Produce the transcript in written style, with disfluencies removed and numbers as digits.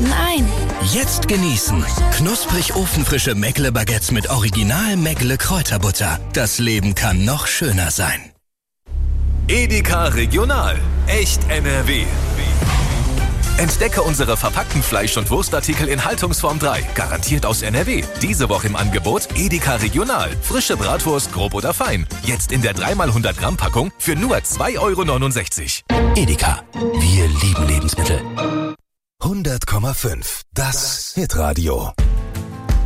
laden ein. Jetzt genießen. Knusprig ofenfrische Meckle-Baguettes mit Original Meckle Kräuterbutter. Das Leben kann noch schöner sein. Edeka Regional. Echt NRW. Entdecke unsere verpackten Fleisch- und Wurstartikel in Haltungsform 3. Garantiert aus NRW. Diese Woche im Angebot Edeka Regional. Frische Bratwurst, grob oder fein. Jetzt in der 3x100 Gramm Packung für nur 2,69 €. Edeka. Wir lieben Lebensmittel. 100,5. Das Hitradio.